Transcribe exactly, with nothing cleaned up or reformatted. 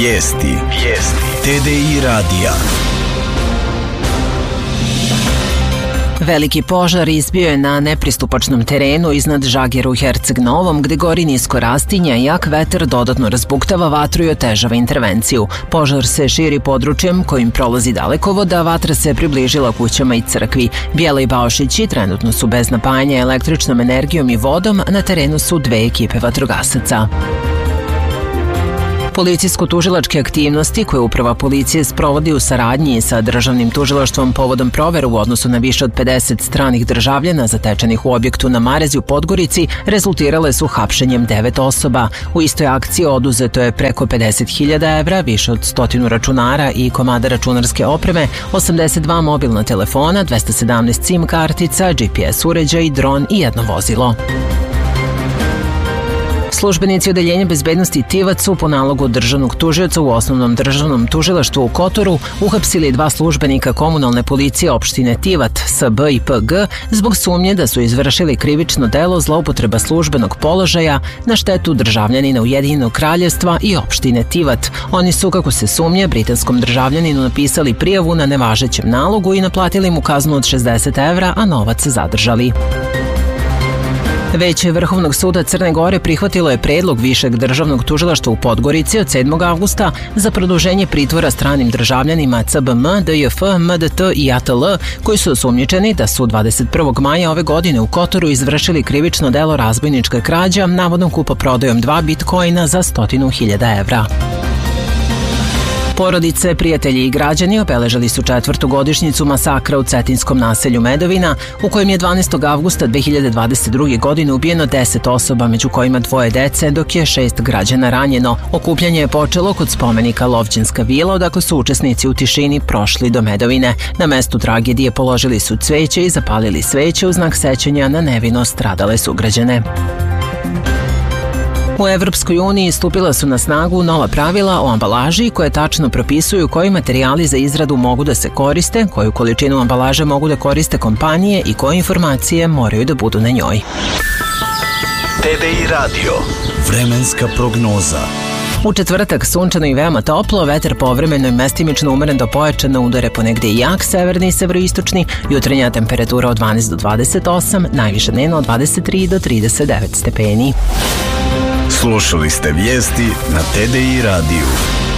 Vijesti. Vijesti. T D I radija. Veliki požar izbio je na nepristupačnom terenu iznad Žagera u Herceg Novom, gde gori nisko rastinje, jak vetar dodatno razbuktava vatru i otežava intervenciju. Požar se širi područjem kojim prolazi dalekovod, a vatra se približila kućama i crkvi. Bijela i Baošići trenutno su bez napajanja električnom energijom i vodom, a na terenu su dve ekipe vatrogasaca. Policijsko-tužilačke aktivnosti koje Uprava policije sprovodi u saradnji sa Državnim tužilaštvom povodom provere u odnosu na više od pedeset stranih državljana zatečenih u objektu na Marezi u Podgorici rezultirale su hapšenjem devet osoba. U istoj akciji oduzeto je preko pedeset hiljada evra, više od stotinu računara i komada računarske opreme, osamdeset dva mobilna telefona, dvesta sedamnaest sim kartica, G P S uređaj, dron i jedno vozilo. Službenici Odeljenja bezbednosti Tivac su po nalogu državnog tužioca u Osnovnom državnom tužilaštvu u Kotoru uhapsili dva službenika komunalne policije opštine Tivat, S B i P G, zbog sumnje da su izvršili krivično delo zloupotreba službenog položaja na štetu državljanina Ujedinjenog kraljevstva i opštine Tivat. Oni su, kako se sumnje, britanskom državljaninu napisali prijavu na nevažećem nalogu i naplatili mu kaznu od šezdeset evra, a novac zadržali. Veće Vrhovnog suda Crne Gore prihvatilo je predlog Višeg državnog tužilaštva u Podgorici od sedmog avgusta za produženje pritvora stranim državljanima C B M, D J F, M D T i A T L, koji su osumnjičeni da su dvadeset prvog maja ove godine u Kotoru izvršili krivično delo razbojnička krađa, navodnom kupoprodajom dva bitcoina za stotinu hiljada evra. Porodice, prijatelji i građani obeležili su četvrtu godišnjicu masakra u cetinskom naselju Medovina, u kojem je dvanaestog avgusta dve hiljade dvadeset druge. godine ubijeno deset osoba, među kojima dvoje dece, dok je šest građana ranjeno. Okupljanje je počelo kod spomenika Lovćenska vila, odakle su učesnici u tišini prošli do Medovine. Na mestu tragedije položili su cveće i zapalili sveće u znak sećanja na nevino stradale sugrađane. U Evropskoj uniji stupila su na snagu nova pravila o ambalaži koje tačno propisuju koji materijali za izradu mogu da se koriste, koju količinu ambalaže mogu da koriste kompanije i koje informacije moraju da budu na njoj. T D I radio. Vremenska prognoza. U četvrtak sunčano i veoma toplo, vetar povremeno i mestimično umeren do pojačan, udare ponegde i jak severni i severoistočni, jutarnja temperatura od dvanaest do dvadeset osam, najviša dnevna od dvadeset tri do trideset devet stepeni. Slušali ste vijesti na T D I radiju.